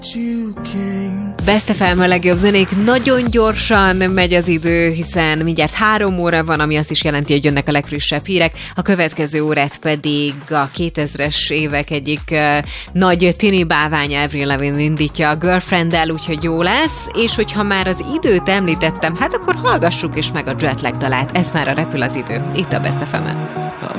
Best FM a legjobb zenék, nagyon gyorsan megy az idő, hiszen mindjárt 3 óra van, ami azt is jelenti, hogy jönnek a legfrissebb hírek, a következő órát pedig a 2000-es évek egyik nagy tini bálványa Avril Lavigne indítja a Girlfrienddel, úgyhogy jó lesz, és hogyha már az időt említettem, hát akkor hallgassuk is meg a Jetlag dalát, ez már a Repül az idő, itt a Best FM-en.